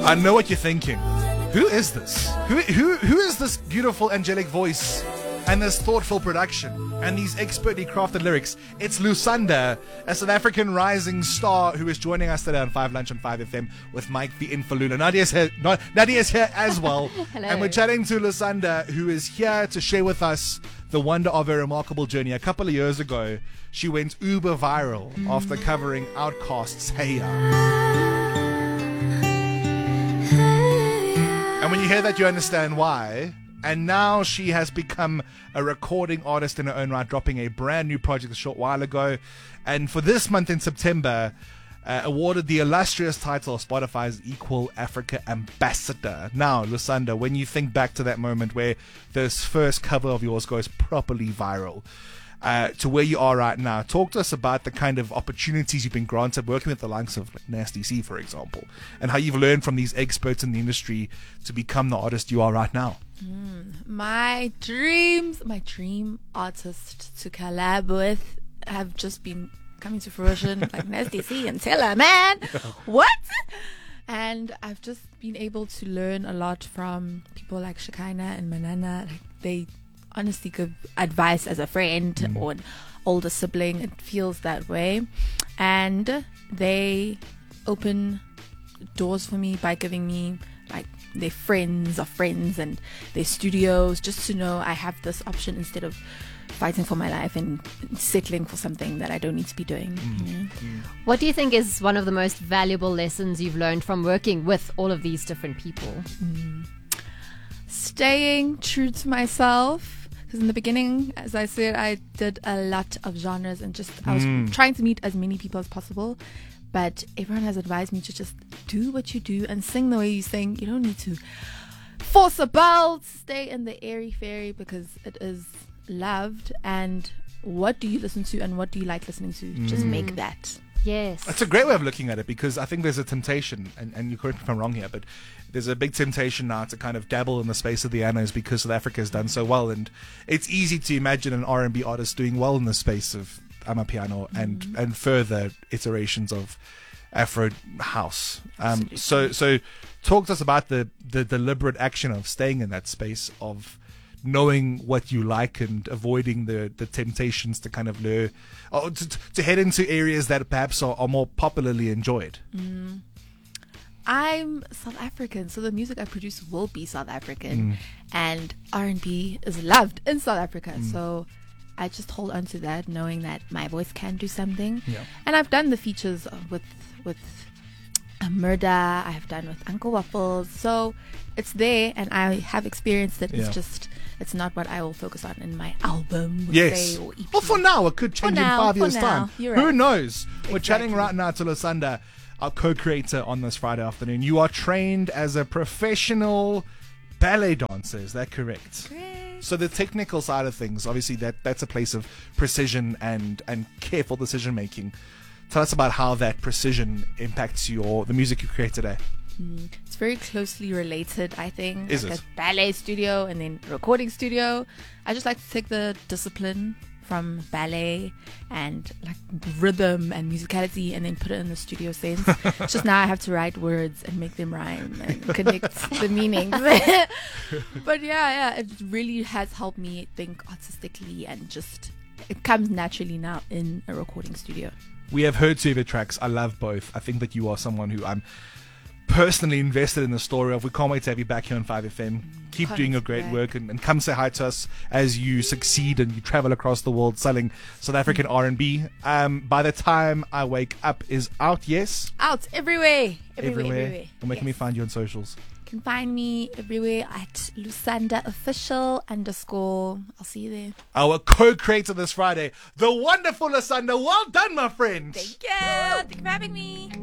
I know what you're thinking. Who is this? Who is this beautiful angelic voice and this thoughtful production and these expertly crafted lyrics? It's Lusanda, a South African rising star who is joining us today on 5 Lunch on 5FM with Mike the Infalula. Nadia's here as well. Hello. And we're chatting to Lusanda, who is here to share with us the wonder of her remarkable journey. A couple of years ago, she went uber viral after covering Outkast's Hey Ya. And when you hear that, you understand why. And now she has become a recording artist in her own right, dropping a brand new project a short while ago. And for this month in September, awarded the illustrious title of Spotify's Equal Africa Ambassador. Now, Lusanda, when you think back to that moment where this first cover of yours goes properly viral, to where you are right now, talk to us about the kind of opportunities you've been granted working with the likes of like Nasty C, for example, and how you've learned from these experts in the industry to become the artist you are right now. My dream artist to collab with have just been coming to fruition, like Nasty C and Taylor, man. What? And I've just been able to learn a lot from people like Shekinah and Manana. Like, they honestly give advice as a friend or an older sibling. It feels that way. And they open doors for me by giving me like their friends of friends and their studios, just to know I have this option instead of fighting for my life and settling for something that I don't need to be doing. What do you think is one of the most valuable lessons you've learned from working with all of these different people? Staying true to myself. Because in the beginning, as I said, I did a lot of genres and I was trying to meet as many people as possible. But everyone has advised me to just do what you do and sing the way you sing. You don't need to force a belt. Stay in the airy fairy because it is loved. And what do you listen to and what do you like listening to? Just make that. Yes. That's a great way of looking at it, because I think there's a temptation, and you correct me if I'm wrong here, but there's a big temptation now to kind of dabble in the space of the annos because South Africa has done so well, and it's easy to imagine an R&B artist doing well in the space of Amapiano and further iterations of Afro house. So talk to us about the deliberate action of staying in that space, of knowing what you like and avoiding the temptations to kind of lure or to head into areas that perhaps are more popularly enjoyed. I'm South African, so the music I produce will be South African, and R&B is loved in South Africa. So I just hold on to that, knowing that my voice can do something. And I've done the features with Murder, I have done with Uncle Waffles, so it's there and I have experienced it. It's not what I will focus on in my album, Yes. or EP. Well, for now, it could change in 5 years' time. You're Who right. knows? We're Exactly. chatting right now to Lusanda, our co-creator on this Friday afternoon. You are trained as a professional ballet dancer, is that correct? Great. So the technical side of things, obviously that's a place of precision and careful decision making. Tell us about how that precision impacts the music you create today. It's very closely related, I think. Is like it? a ballet studio and then a recording studio. I just like to take the discipline from ballet and like rhythm and musicality and then put it in the studio sense. It's just now I have to write words and make them rhyme and connect the meanings. But yeah, it really has helped me think artistically, and just it comes naturally now in a recording studio. We have heard 2 of your tracks. I love both. I think that you are someone who I'm personally invested in the story of. We can't wait to have you back here on 5FM. Keep doing your great work and come say hi to us as you succeed and you travel across the world selling South African R&B. By the time I Wake Up is out, yes? Out everywhere. And where can we find you on socials? You can find me everywhere at Lusanda Official _. I'll see you there. Our co-creator this Friday, the wonderful Lusanda. Well done, my friend. Thank you. Thank you for having me.